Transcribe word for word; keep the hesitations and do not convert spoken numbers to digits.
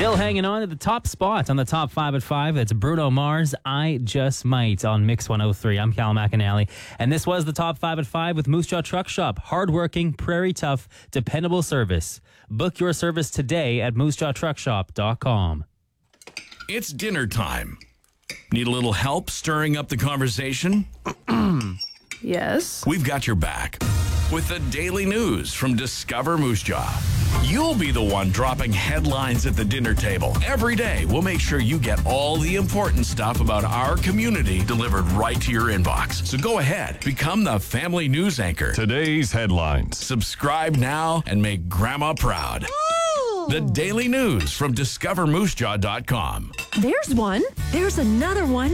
Still hanging on to the top spot on the top five at five. It's Bruno Mars, I Just Might on Mix one oh three. I'm Cal McAnally. And this was the top five at five with Moose Jaw Truck Shop. Hardworking, prairie tough, dependable service. Book your service today at moose jaw truck shop dot com. It's dinner time. Need a little help stirring up the conversation? Yes. We've got your back with the daily news from Discover Moose Jaw. You'll be the one dropping headlines at the dinner table. Every day, we'll make sure you get all the important stuff about our community delivered right to your inbox. So go ahead, become the family news anchor. Today's headlines. Subscribe now and make Grandma proud. Ooh. The daily news from discover moose jaw dot com. There's one. There's another one.